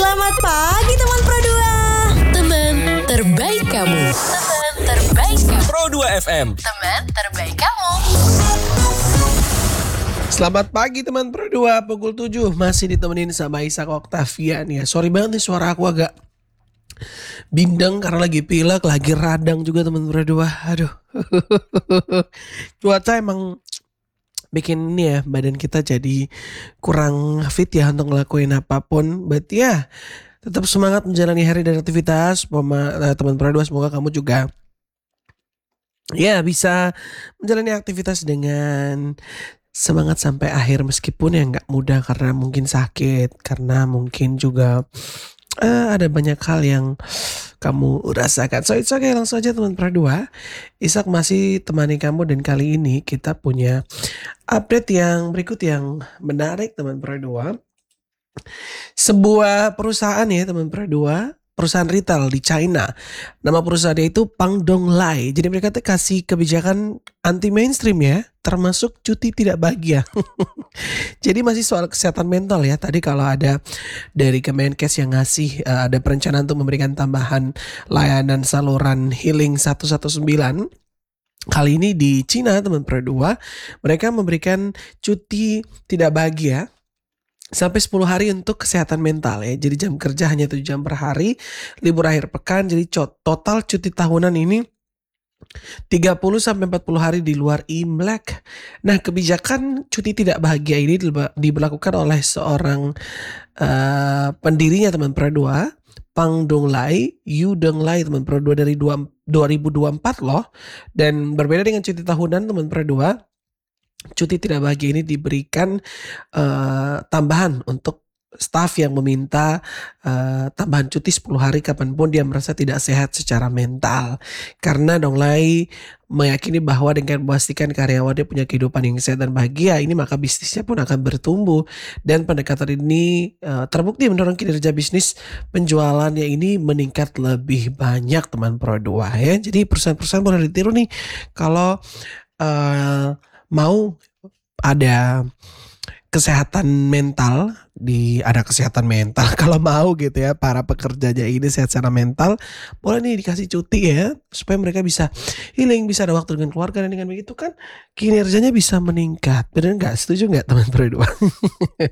Selamat pagi teman Pro 2. Teman terbaik kamu. Teman terbaik kamu. Pro 2 FM. Teman terbaik kamu. Selamat pagi teman Pro 2, pukul 7 masih ditemenin sama Ishak Octavian ya. Sorry banget nih suara aku agak bindeng karena lagi pilek, lagi radang juga teman Pro 2. Aduh. Cuaca emang bikin ini ya, badan kita jadi kurang fit ya untuk ngelakuin apapun. But ya, tetap semangat menjalani hari dan aktivitas. Teman Pro 2, semoga kamu juga ya bisa menjalani aktivitas dengan semangat sampai akhir, meskipun ya nggak mudah karena mungkin sakit, karena mungkin juga ada banyak hal yang kamu rasakan. So it's okay, langsung aja teman Pro 2. Ishak masih temani kamu dan kali ini kita punya update yang berikut yang menarik teman Pro 2. Sebuah perusahaan ya teman Pro 2, perusahaan retail di China. Nama perusahaannya itu Pangdong Lai. Jadi mereka tuh kasih kebijakan anti mainstream ya, termasuk cuti tidak bahagia. Jadi masih soal kesehatan mental ya. Tadi kalau ada dari Kemenkes yang ngasih ada perencanaan untuk memberikan tambahan layanan saluran healing 119. Kali ini di Cina teman Pro 2, mereka memberikan cuti tidak bahagia sampai 10 hari untuk kesehatan mental ya. Jadi jam kerja hanya 7 jam per hari, libur akhir pekan. Jadi total cuti tahunan ini 30 sampai 40 hari di luar Imlek. Nah, kebijakan cuti tidak bahagia ini diberlakukan oleh seorang pendirinya teman Pro 2, Pangdong Lai, Yu Deng Lai teman Pro 2 dari 2024 loh. Dan berbeda dengan cuti tahunan teman Pro 2, cuti tidak bahagia ini diberikan tambahan untuk staf yang meminta tambahan cuti 10 hari kapanpun dia merasa tidak sehat secara mental. Karena Dong Lai meyakini bahwa dengan memastikan karyawannya punya kehidupan yang sehat dan bahagia, ini maka bisnisnya pun akan bertumbuh. Dan pendekatan ini terbukti mendorong kinerja bisnis penjualannya ini meningkat lebih banyak teman Pro 2 ya. Jadi perusahaan-perusahaan boleh ditiru nih kalau mau ada kesehatan mental, ada kesehatan mental kalau mau gitu ya, para pekerjanya ini sehat secara mental, boleh nih dikasih cuti ya, supaya mereka bisa healing, bisa ada waktu dengan keluarga, dan dengan begitu kan kinerjanya bisa meningkat. Bener nggak? Setuju nggak teman Pro 2?